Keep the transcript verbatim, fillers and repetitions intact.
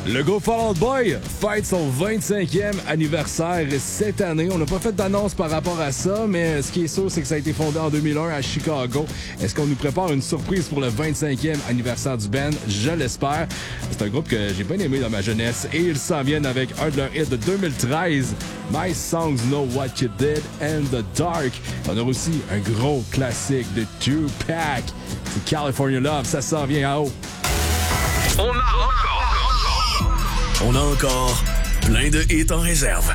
Le groupe Fall Out Boy fête son vingt-cinquième anniversaire cette année. On n'a pas fait d'annonce par rapport à ça, mais ce qui est sûr, c'est que ça a été fondé en deux mille un à Chicago. Est-ce qu'on nous prépare une surprise pour le vingt-cinquième anniversaire du band? Je l'espère. C'est un groupe que j'ai bien aimé dans ma jeunesse et ils s'en viennent avec un de leurs hits de deux mille treize, My Songs Know What You Did and The Dark. On a aussi un gros classique de Tupac. C'est California Love, ça s'en vient en haut. On a encore, on a encore plein de hits en réserve.